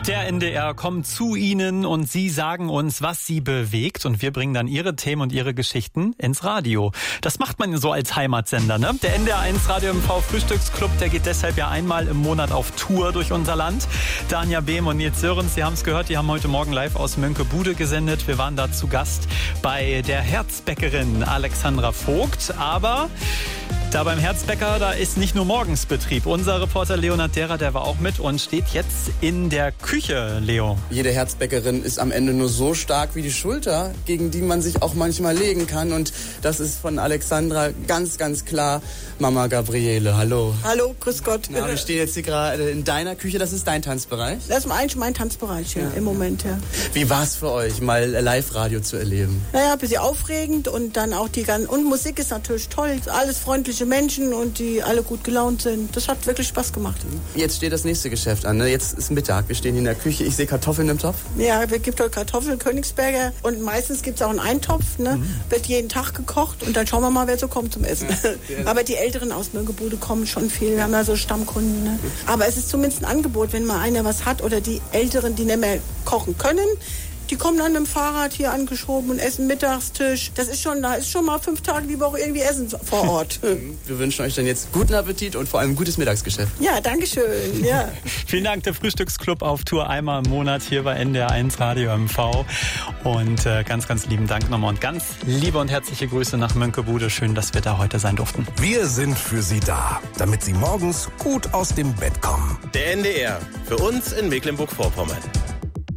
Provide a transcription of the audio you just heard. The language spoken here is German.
Der NDR kommt zu Ihnen und Sie sagen uns, was Sie bewegt, und wir bringen dann Ihre Themen und Ihre Geschichten ins Radio. Das macht man so als Heimatsender, ne? Der NDR 1 Radio MV Frühstücksclub, der geht deshalb ja einmal im Monat auf Tour durch unser Land. Danja Behm und Nils Sörens, Sie haben es gehört, die haben heute Morgen live aus Mönckebude gesendet. Wir waren da zu Gast bei der Herzbäckerin Alexandra Vogt, aber da beim Herzbäcker, da ist nicht nur morgens Betrieb. Unser Reporter Leonhard Derer, der war auch mit und steht jetzt in der Küche, Leo. Jede Herzbäckerin ist am Ende nur so stark wie die Schulter, gegen die man sich auch manchmal legen kann. Und das ist von Alexandra ganz, ganz klar Mama Gabriele. Hallo. Hallo, grüß Gott. Na, wir stehen jetzt hier gerade in deiner Küche. Das ist dein Tanzbereich? Das ist eigentlich mein Tanzbereich hier im Moment, ja. Wie war es für euch, mal Live-Radio zu erleben? Naja, ein bisschen aufregend und dann auch und Musik ist natürlich toll. Alles freundliche Menschen und die alle gut gelaunt sind. Das hat wirklich Spaß gemacht. Jetzt steht das nächste Geschäft an, ne? Jetzt ist Mittag. Wir stehen hier in der Küche. Ich sehe Kartoffeln im Topf. Ja, es gibt heute Kartoffeln, Königsberger und meistens gibt es auch einen Eintopf. Ne? Wird jeden Tag gekocht und dann schauen wir mal, wer so kommt zum Essen. Ja. Aber die Älteren aus Mönckebude kommen schon viel. Wir haben ja so Stammkunden. Ne? Aber es ist zumindest ein Angebot, wenn mal einer was hat oder die Älteren, die nicht mehr kochen können, die kommen dann mit dem Fahrrad hier angeschoben und essen Mittagstisch. Da ist schon mal 5 Tage die Woche irgendwie Essen vor Ort. Wir wünschen euch dann jetzt guten Appetit und vor allem gutes Mittagsgeschäft. Ja, danke schön. Ja. Vielen Dank, der Frühstücksclub auf Tour einmal im Monat hier bei NDR 1 Radio MV. Und ganz, ganz lieben Dank nochmal und ganz liebe und herzliche Grüße nach Mönckebude. Schön, dass wir da heute sein durften. Wir sind für Sie da, damit Sie morgens gut aus dem Bett kommen. Der NDR, für uns in Mecklenburg-Vorpommern.